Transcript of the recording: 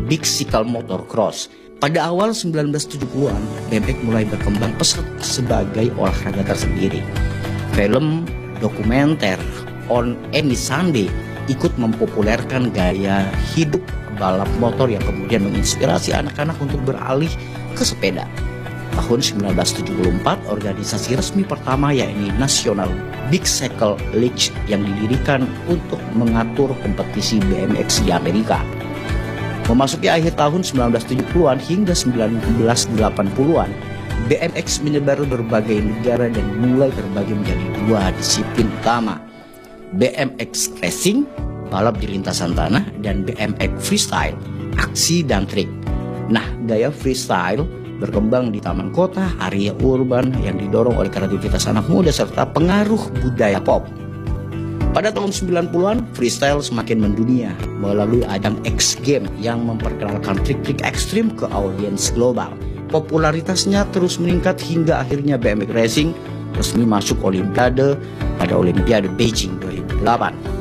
Bicycle Motocross. Pada awal 1970-an, BMX mulai berkembang pesat sebagai olahraga tersendiri. Film dokumenter On Any Sunday ikut mempopulerkan gaya hidup balap motor yang kemudian menginspirasi anak-anak untuk beralih ke sepeda. Tahun 1974, organisasi resmi pertama yakni National Bicycle League yang didirikan untuk mengatur kompetisi BMX di Amerika. Memasuki akhir tahun 1970-an hingga 1980-an, BMX menyebar berbagai negara dan mulai terbagi menjadi dua disiplin utama. BMX Racing, balap di lintasan tanah, dan BMX Freestyle, aksi dan trik. Nah, gaya freestyle berkembang di taman kota, area urban yang didorong oleh kreativitas anak muda serta pengaruh budaya pop. Pada tahun 90-an, freestyle semakin mendunia melalui ajang X Games yang memperkenalkan trik-trik ekstrim ke audiens global. Popularitasnya terus meningkat hingga akhirnya BMX Racing resmi masuk Olimpiade pada Olimpiade Beijing 2008.